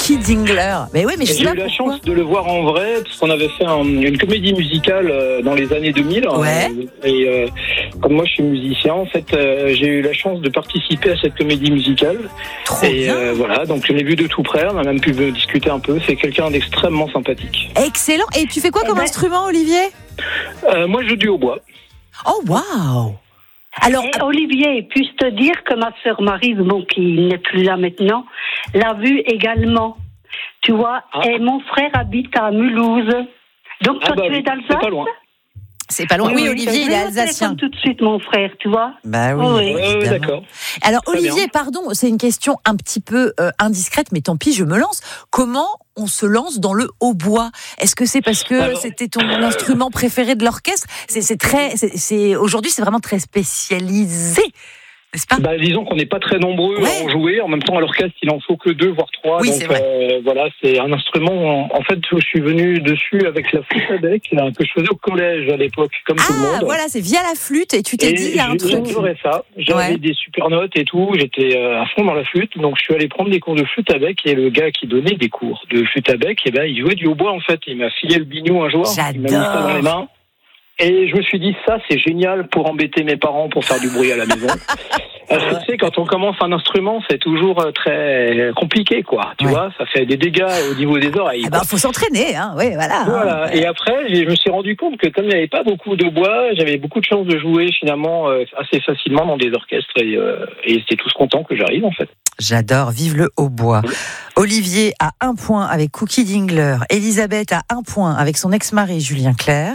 Cookie Dingler. Mais oui, mais je sais pas J'ai eu la pourquoi. chance de le voir en vrai, parce qu'on avait fait une comédie musicale dans les années 2000. Ouais. Et comme moi je suis musicien, en fait, j'ai eu la chance de participer à cette comédie musicale. Trop Et bien. voilà, donc je l'ai vu de tout près, on a même pu discuter un peu. C'est quelqu'un d'extrêmement sympathique. Excellent. Et tu fais quoi comme instrument, Olivier? Moi je joue du hautbois. Oh, waouh. Alors, Et Olivier, puis-je te dire que ma sœur Marie, bon, qui n'est plus là maintenant, l'a vu également. Tu vois, et mon frère habite à Mulhouse. Donc toi, tu es d'Alsace? C'est pas loin. c'est pas loin. Oui, Olivier, il est alsacien. Tout de suite, mon frère, tu vois. Bah oui, Oui. évidemment. D'accord. Alors, Très Olivier, bien. pardon, c'est une question un petit peu indiscrète, mais tant pis, je me lance. Comment on se lance dans le hautbois? Est-ce que c'est parce que Alors- c'était ton instrument préféré de l'orchestre? Aujourd'hui, c'est vraiment très spécialisé, n'est-ce pas? Disons qu'on n'est pas très nombreux Ouais. à en jouer. En même temps, à l'orchestre, il en faut que 2, voire 3. Oui, donc c'est vrai. voilà, c'est un instrument. En fait, je suis venu dessus avec la flûte à bec que je faisais au collège à l'époque, comme tout le Ah, monde. voilà, c'est via la flûte et tu t'es dit, il y a un truc. J'adorais ça. J'avais Ouais. des super notes et tout. J'étais à fond dans la flûte. Donc, je suis allé prendre des cours de flûte à bec. Et le gars qui donnait des cours de flûte à bec, il jouait du hautbois, en fait. Il m'a filé le biniou un jour. Il m'a mis ça dans les mains. Et je me suis dit, ça, c'est génial pour embêter mes parents, pour faire du bruit à la maison. Tu sais, quand on commence un instrument, c'est toujours très compliqué, quoi. Tu Ouais. vois, ça fait des dégâts au niveau des oreilles. Ah ben, faut s'entraîner, hein. Oui, voilà. Voilà. Hein. Et après, je me suis rendu compte que comme il n'y avait pas beaucoup de bois, j'avais beaucoup de chance de jouer finalement assez facilement dans des orchestres et c'était tous contents que j'arrive, en fait. J'adore, vive le hautbois. Olivier a 1 point avec Cookie Dingler. Elisabeth a 1 point avec son ex-mari Julien Clerc.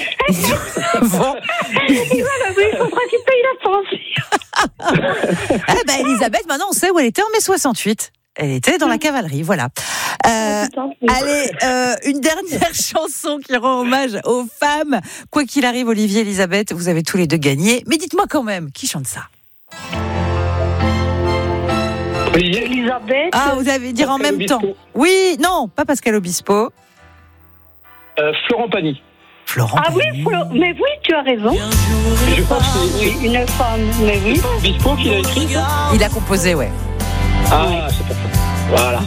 Bon. Il faudra qu'il paye la pension. Ah ben Elisabeth, maintenant on sait où elle était en mai 68. Elle était dans la cavalerie, voilà. Allez, une dernière chanson qui rend hommage aux femmes. Quoi qu'il arrive, Olivier, Elisabeth, vous avez tous les deux gagné. Mais dites-moi quand même, qui chante ça? Olivier, Elisabeth. Ah, vous allez dire en Pascal même temps. Obispo. Oui, non, pas Pascal Obispo. Florent Pagny. Florent Ah oui, Pagny. mais oui, tu as raison. Je pense que Oui, une femme, mais oui. c'est Obispo qui l'a écrit, ça. Il a composé, ouais. Ah, c'est pour ça. Voilà.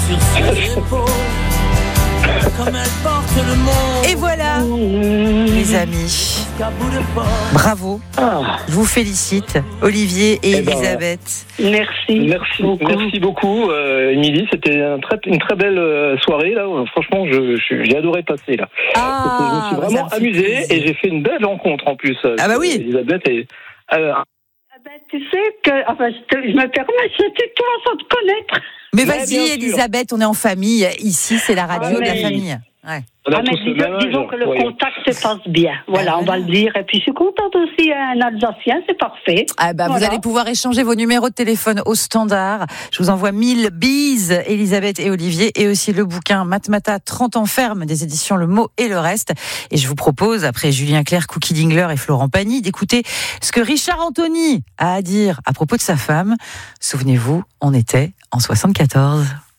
Et voilà, les amis. Bravo. Ah, Je vous félicite, Olivier et Eh ben, Elisabeth. Merci. merci beaucoup, Émilie. C'était une très belle soirée là. Franchement, j'ai adoré passer là. Je me suis ça vraiment me fait amusé plaisir. et j'ai fait une belle rencontre en plus. Ah bah oui. Elisabeth et Tu sais que, enfin, je me permets, c'était toi sans te connaître. Mais Ouais, vas-y, bien sûr. Elisabeth, on est en famille. Ici, c'est la radio de la mais- famille. Ouais. on a Ah, mais tous le même âge. disons que le voyons. contact se passe bien. Voilà, on va voilà. le dire. Et puis, je suis contente aussi, un Alsacien, c'est parfait. Ah bah, Vous Voilà. allez pouvoir échanger vos numéros de téléphone au standard. Je vous envoie 1000 bises, Elisabeth et Olivier, et aussi le bouquin Matmata 30 ans ferme des éditions Le Mot et le Reste. Et je vous propose, après Julien Clerc, Cookie Dingler et Florent Pagny, d'écouter ce que Richard Anthony a à dire à propos de sa femme. Souvenez-vous, on était en 74.